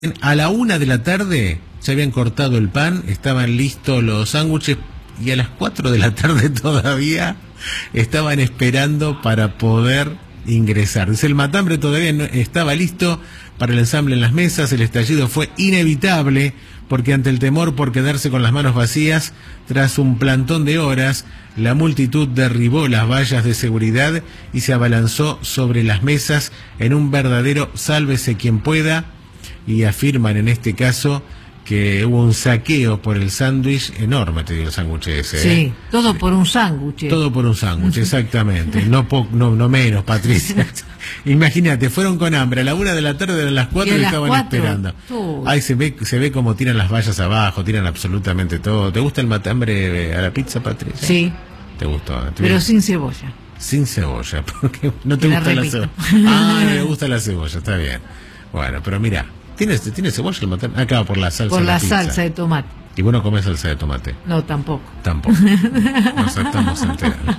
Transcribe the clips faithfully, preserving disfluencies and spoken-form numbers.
A la una de la tarde se habían cortado el pan, estaban listos los sándwiches y a las cuatro de la tarde todavía estaban esperando para poder ingresar. Dice, el matambre todavía no estaba listo para el ensamble en las mesas. El estallido fue inevitable porque ante el temor por quedarse con las manos vacías, tras un plantón de horas, la multitud derribó las vallas de seguridad y se abalanzó sobre las mesas en un verdadero sálvese quien pueda. Y afirman en este caso que hubo un saqueo por el sándwich enorme, te digo, el sándwich ese. Sí, ¿eh? todo por un sándwich. Todo por un sándwich, exactamente. No, po, no no menos, Patricia. Imagínate, fueron con hambre, a la una de la tarde, a las cuatro y estaban cuatro? esperando. Tú. Ahí se ve, se ve como tiran las vallas abajo, tiran absolutamente todo. ¿Te gusta el matambre a la pizza, Patricia? Sí. ¿Te gustó? ¿Te Pero gusta? Sin cebolla. Sin cebolla, porque no te la gusta repito. la cebolla. Ah, no me gusta la cebolla, está bien. Bueno, pero mira, ¿tiene, ¿tiene cebolla el matambre? Acá, por la salsa Por de la, la pizza. salsa de tomate. ¿Y vos no comés salsa de tomate? No, tampoco. Tampoco. Nos estamos enterando.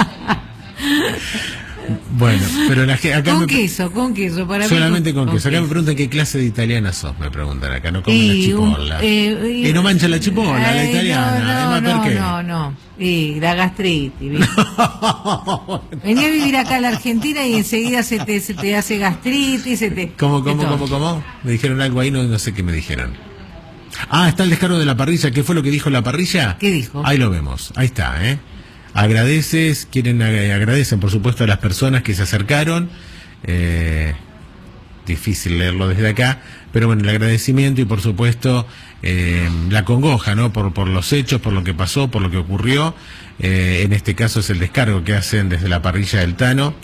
Bueno, pero la gente acá con me, queso, con queso, para solamente mí con, con queso. Acá queso. me preguntan qué clase de italiana sos, me preguntan acá, no comen Y la chipolla. Un, eh, y, y no mancha la chipolla, ay, la italiana. No, no, además, no, ¿por qué? no, no. Y la gastritis, ¿viste? Vení a vivir acá a la Argentina y enseguida se te, se te hace gastritis, se te... ¿Cómo, cómo, cómo, cómo? Me dijeron algo ahí, no, no sé qué me dijeron. Ah, está el descargo de la parrilla. ¿Qué fue lo que dijo la parrilla? ¿Qué dijo? Ahí lo vemos, ahí está, ¿eh? Agradeces, quieren agradecen por supuesto a las personas que se acercaron. Eh, difícil leerlo desde acá, pero bueno, el agradecimiento y por supuesto eh, la congoja, ¿no? Por, por los hechos, por lo que pasó, por lo que ocurrió. Eh, en este caso es el descargo que hacen desde la parrilla del Tano.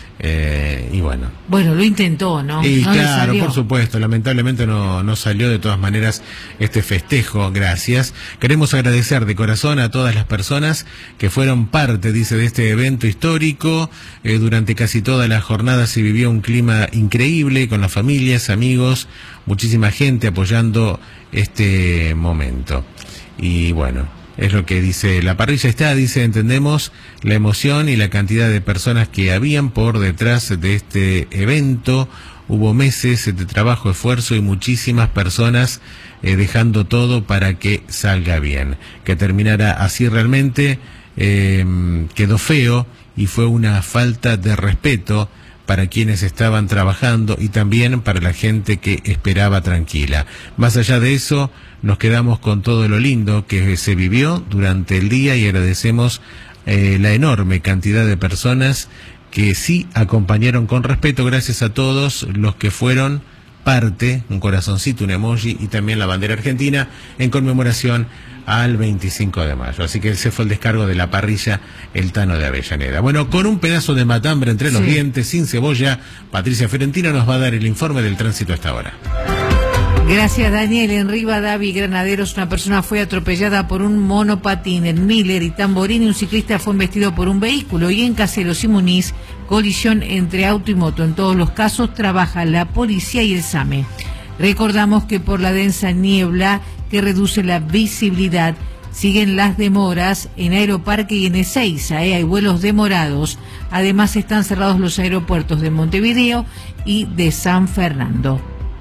Eh, y bueno. Bueno, lo intentó, ¿no? Y no claro, por supuesto, lamentablemente no, no salió de todas maneras este festejo, gracias. Queremos agradecer de corazón a todas las personas que fueron parte, dice, de este evento histórico. Eh, durante casi toda la jornada se vivió un clima increíble con las familias, amigos, muchísima gente apoyando este momento. Y bueno, es lo que dice la parrilla. Está, dice, entendemos la emoción y la cantidad de personas que habían por detrás de este evento. Hubo meses de trabajo, esfuerzo y muchísimas personas eh, dejando todo para que salga bien. Que terminara así realmente eh, quedó feo y fue una falta de respeto para quienes estaban trabajando y también para la gente que esperaba tranquila. Más allá de eso, nos quedamos con todo lo lindo que se vivió durante el día y agradecemos eh, la enorme cantidad de personas que sí acompañaron con respeto. Gracias a todos los que fueron parte, un corazoncito, un emoji y también la bandera argentina en conmemoración al veinticinco de mayo. Así que ese fue el descargo de la parrilla El Tano de Avellaneda. Bueno, con un pedazo de matambre entre los sí. dientes, sin cebolla, Patricia Fiorentina nos va a dar el informe del tránsito hasta ahora. Gracias, Daniel. En Rivadavia y Granaderos, una persona fue atropellada por un monopatín. En Miller y Tamborini, un ciclista fue embestido por un vehículo. Y en Caseros y Muniz, colisión entre auto y moto. En todos los casos trabaja la policía y el SAME. Recordamos que por la densa niebla que reduce la visibilidad, siguen las demoras en Aeroparque y en Ezeiza, ¿eh? Hay vuelos demorados. Además están cerrados los aeropuertos de Montevideo y de San Fernando.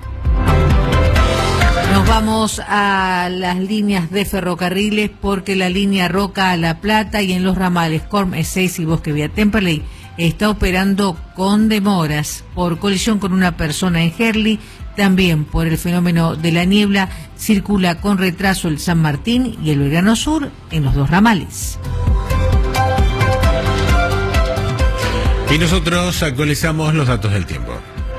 Nos vamos a las líneas de ferrocarriles porque la línea Roca a La Plata y en los ramales Corm, Ezeiza y Bosque Vía Temperley está operando con demoras por colisión con una persona en Herli. También por el fenómeno de la niebla circula con retraso el San Martín y el Belgrano Sur en los dos ramales. Y nosotros actualizamos los datos del tiempo.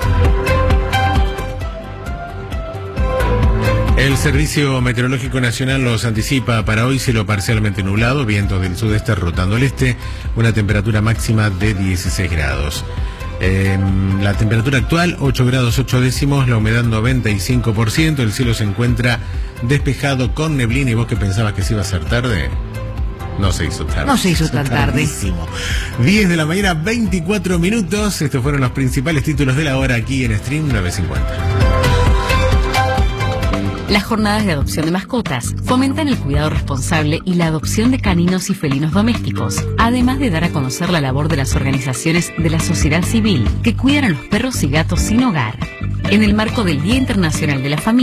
El Servicio Meteorológico Nacional los anticipa para hoy cielo parcialmente nublado, vientos del sudeste rotando al este, una temperatura máxima de dieciséis grados. Eh, la temperatura actual, ocho grados ocho décimos, la humedad noventa y cinco por ciento, el cielo se encuentra despejado con neblina. ¿Y vos que pensabas que se iba a hacer tarde? No se hizo tarde. No se hizo tan tarde. diez de la mañana, veinticuatro minutos. Estos fueron los principales títulos de la hora aquí en Stream novecientos cincuenta. Las jornadas de adopción de mascotas fomentan el cuidado responsable y la adopción de caninos y felinos domésticos, además de dar a conocer la labor de las organizaciones de la sociedad civil que cuidan a los perros y gatos sin hogar. En el marco del Día Internacional de la Familia,